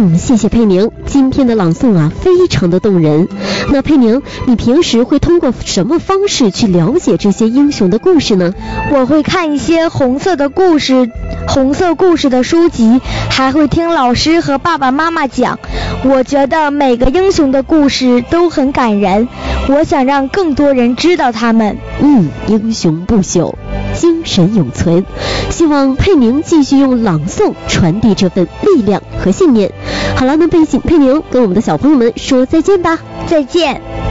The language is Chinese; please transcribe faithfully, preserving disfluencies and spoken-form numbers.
嗯，谢谢佩宁，今天的朗诵啊非常的动人。那佩宁，你平时会通过什么方式去了解这些英雄的故事呢？ 我会看一些红色的故事红色故事的书籍，还会听老师和爸爸妈妈讲。我觉得每个英雄的故事都很感人，我想让更多人知道他们。 嗯，英雄不朽，精神永存。希望佩宁继续用朗诵传递这份力量和信念。好了，那佩佩宁跟我们的小朋友们说再见吧。 再见。